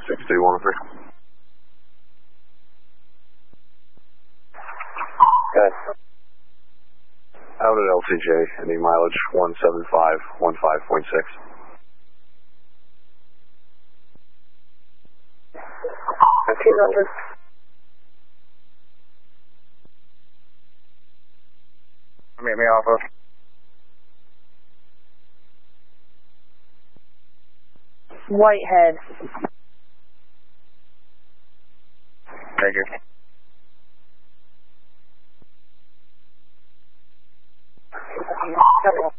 6213. Good. Out at LCJ, any mileage 17515.6. Okay, Roger. Meet me off of. Whitehead. Thank you. Double.